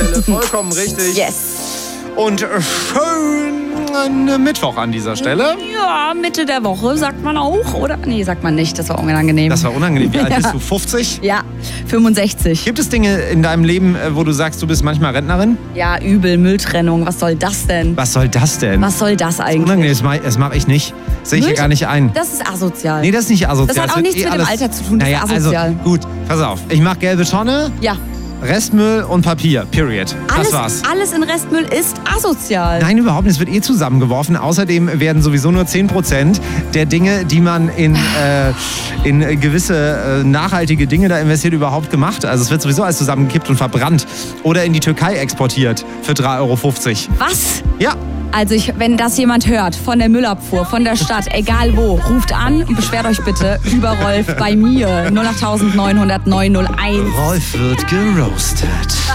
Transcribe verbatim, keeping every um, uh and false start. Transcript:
Stelle. Vollkommen richtig. Yes. Und schönen Mittwoch an dieser Stelle. Ja, Mitte der Woche sagt man auch, oder? Nee, sagt man nicht. Das war unangenehm. Das war unangenehm. Wie alt Ja. bist du? fünfzig? Ja, fünfundsechzig. Gibt es Dinge in deinem Leben, wo du sagst, du bist manchmal Rentnerin? Ja, übel, Mülltrennung. Was soll das denn? Was soll das denn? Was soll das eigentlich? Unangenehm, das mache das mach ich nicht. Sehe ich hier Müll- gar nicht ein. Das ist asozial. Nee, das ist nicht asozial. Das hat auch wird nichts mit dem Alter zu tun, das naja, ist asozial. Also, gut, pass auf. Ich mache gelbe Tonne, Ja, Restmüll und Papier. Period. alles, das war's. alles in Restmüll ist asozial. Nein, überhaupt nicht. Es wird eh zusammengeworfen. Außerdem werden sowieso nur zehn Prozent der Dinge, die man in, äh, in gewisse äh, nachhaltige Dinge da investiert, überhaupt gemacht. Also es wird sowieso alles zusammengekippt und verbrannt. Oder in die Türkei exportiert für drei Euro fünfzig. Was? Ja. Also ich, wenn das jemand hört, von der Müllabfuhr, von der Stadt, egal wo, ruft an und beschwert euch bitte über Rolf bei mir. null acht neun null null neun null eins. Rolf wird geroastet.